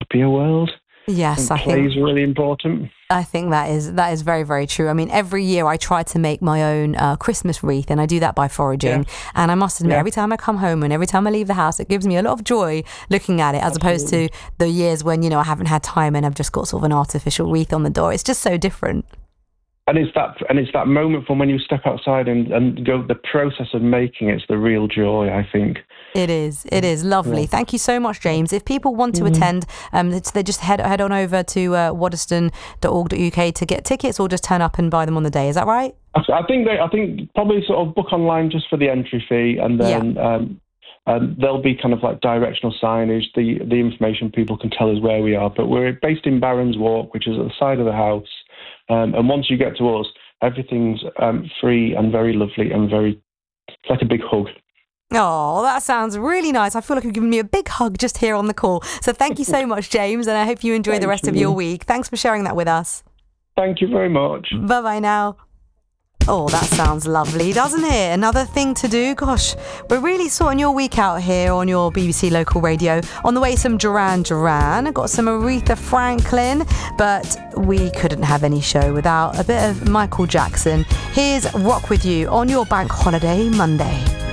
happier world. Yes, And play is really important. I think that is very, very true. I mean, every year I try to make my own Christmas wreath, and I do that by foraging. Yeah. And I must admit, every time I come home and every time I leave the house, it gives me a lot of joy looking at it, as opposed to the years when, I haven't had time and I've just got sort of an artificial wreath on the door. It's just so different. And it's that moment from when you step outside and go, the process of making it's the real joy, I think. It is lovely. Yeah. Thank you so much, James. If people want to attend, they just head on over to waddesdon.org.uk to get tickets, or just turn up and buy them on the day. Is that right? I think probably sort of book online just for the entry fee, and then there'll be kind of like directional signage. The information people can tell us where we are, but we're based in Barons Walk, which is at the side of the house. And once you get to us, everything's free and very lovely and it's like a big hug. Oh, that sounds really nice. I feel like you've given me a big hug just here on the call. So thank you so much, James, and I hope you enjoy the rest of your week. Thanks for sharing that with us. Thank you very much. Bye-bye now. Oh, that sounds lovely, doesn't it? Another thing to do. Gosh, we're really sorting your week out here on your BBC Local Radio. On the way, some Duran Duran. Got some Aretha Franklin, but we couldn't have any show without a bit of Michael Jackson. Here's Rock With You on your Bank Holiday Monday.